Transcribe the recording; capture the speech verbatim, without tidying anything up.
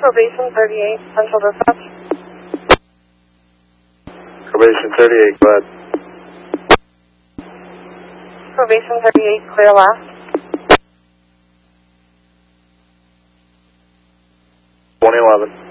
Probation thirty-eight, Central Dispatch. Probation thirty-eight, go ahead. Probation thirty-eight, clear last. twenty eleven.